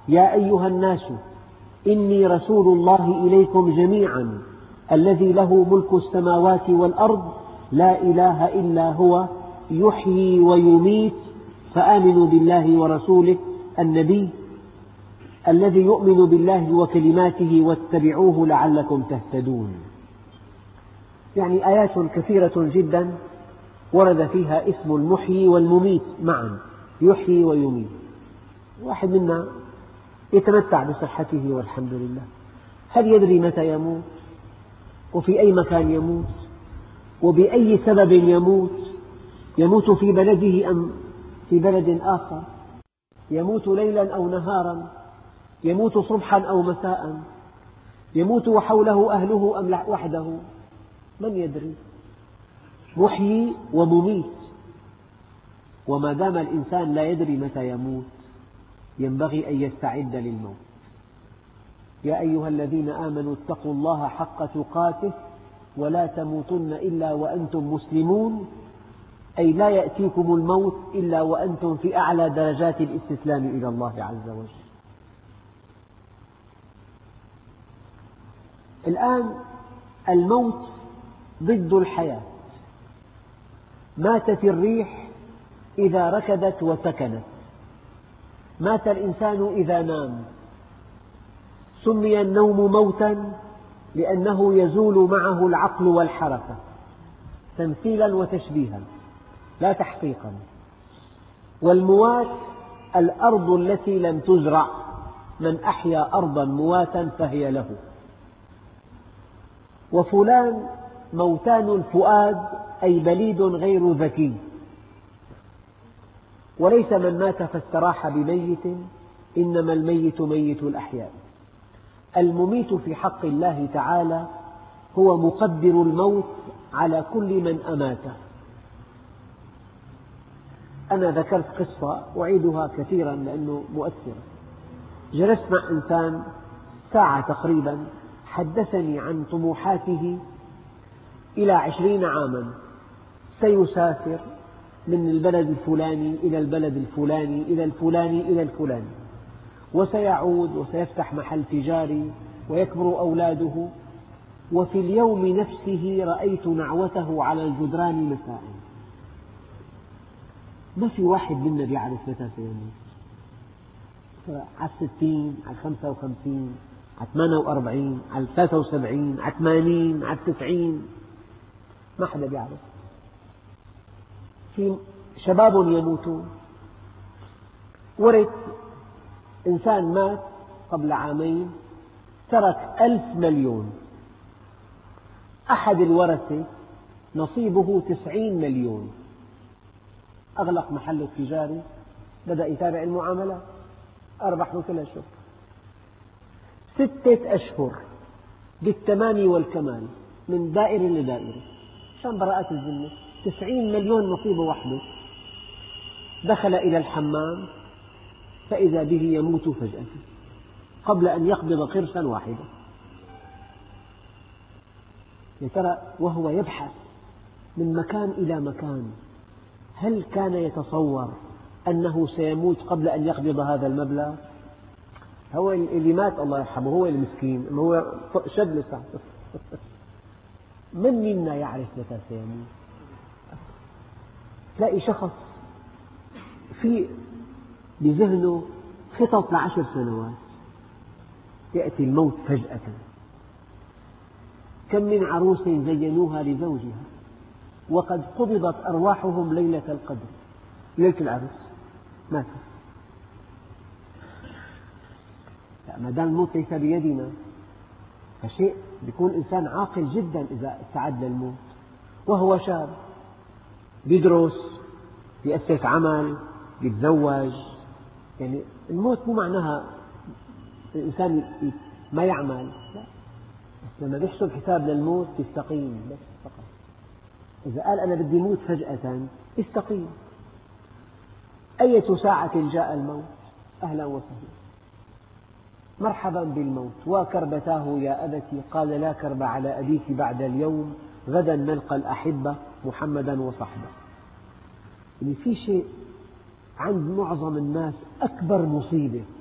يا أيها الناس إني رسول الله إليكم جميعا الذي له ملك السماوات والأرض لا إله إلا هو يحيي ويميت فآمنوا بالله ورسوله النبي الذي يؤمن بالله وكلماته واتبعوه لعلكم تهتدون. يعني آيات كثيرة جدا ورد فيها اسم المحيي والمميت معا، يحيي ويميت. واحد منا يتمتع بصحته والحمد لله، هل يدري متى يموت؟ وفي أي مكان يموت؟ وبأي سبب يموت؟ يموت في بلده أم في بلد آخر؟ يموت ليلا أو نهارا؟ يموت صبحا أو مساء؟ يموت وحوله أهله أم وحده؟ من يدري؟ محيي ومميت. وما دام الإنسان لا يدري متى يموت ينبغي أن يستعد للموت. يا أيها الذين آمنوا اتقوا الله حق تقاته ولا تموتن إلا وأنتم مسلمون، أي لا يأتيكم الموت إلا وأنتم في أعلى درجات الاستسلام إلى الله عز وجل. الآن الموت ضد الحياة. ماتت الريح إذا ركدت وسكنت، مات الإنسان إذا نام. سمي النوم موتا لأنه يزول معه العقل والحركة تمثيلا وتشبيها لا تحقيقا. والموات الأرض التي لم تزرع، من أحيا أرضا مواتا فهي له. وفلان موتان الفؤاد أي بليد غير ذكي، وليس من مات فاستراح بميت، إنما الميت ميت الأحياء. المميت في حق الله تعالى هو مقدر الموت على كل من أماته. أنا ذكرت قصة أعيدها كثيرا لأنه مؤثرة. جلست مع إنسان ساعة تقريبا حدثني عن طموحاته إلى 20 عاما، سيسافر من البلد الفلاني إلى البلد الفلاني إلى الفلاني إلى الفلاني، وسيعود وسيفتح محل تجاري ويكبر أولاده. وفي اليوم نفسه رأيت نعوته على الجدران مساء. ما في واحد منا يعرف متى سيموت، على 60 على 55 على 48 على 73 على 80 على 90، ما حدا يعرف. في شباب يموتون. ورث إنسان مات قبل عامين ترك 1000 مليون، أحد الورثة نصيبه 90 مليون، أغلق محله التجاري، بدأ يتابع المعاملات، أربح من كل الشغل. 6 أشهر بالتمام والكمال من دائرة لدائرة، عشان براءة الذمة. 90 مليون نصيبه وحده. دخل إلى الحمام فإذا به يموت فجأة قبل أن يقبض قرشا واحدا. يا ترى وهو يبحث من مكان إلى مكان، هل كان يتصور أنه سيموت قبل أن يقبض هذا المبلغ؟ هو اللي مات الله يرحمه، هو المسكين، هو شاب لسه. من منا يعرف متى سيموت؟ تلاقي شخص في بذهنه خطط ل10 سنوات، يأتي الموت فجأة. كم من عروس زينوها لزوجها وقد قبضت أرواحهم ليلة القدر، ليلة العرس ماتت. ما دام الموت ليس بيدنا فشيء بيكون إنسان عاقل جدا إذا استعد للموت. وهو شاب بيدرس، بيأسس عمل، بيتزوج. يعني الموت مو معناها الإنسان ما يعمل، لا، بس لما بيحسب حساب للموت يستقيم بس فقط. إذا قال أنا بدي موت فجأة استقيم. أية ساعة جاء الموت أهلا وسهلا، مرحبا بالموت. وكربتاه يا أبتي قال لا كرب على أبيك بعد اليوم، غدا نلقى الأحبة محمدا وصحبه. يعني في شيء عند معظم الناس أكبر مصيبة